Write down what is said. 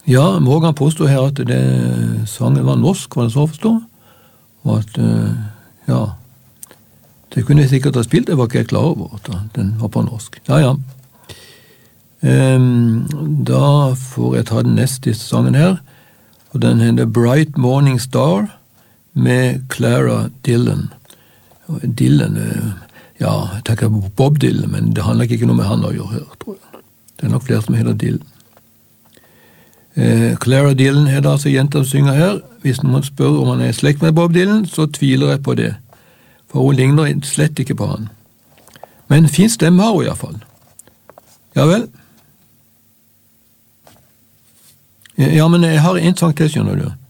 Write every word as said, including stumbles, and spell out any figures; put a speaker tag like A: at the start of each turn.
A: Ja, Morgan påstod her at det, sangen var norsk, var det så å forstå? Og at, ja, det kunne jeg sikkert ha spilt, jeg var ikke klar over at den var på norsk. Ja, ja. Um, da får jeg ta den neste sangen her, og den heter Bright Morning Star med Clara Dillon. Dylan, ja, jeg tenker på Bob Dylan, men det handler ikke noe med han å gjøre her, tror jeg. Det er nok flere som heter Dylan. Eh, Clara Dillon heter altså jenta som synger her. Hvis noen spør om han er slekt med Bob Dylan, så tviler jeg på det. For hun ligner slett ikke på han. Men fin stemme har hun i hvert fall. Ja vel. Ja, men jeg har en sang til, skjønner du.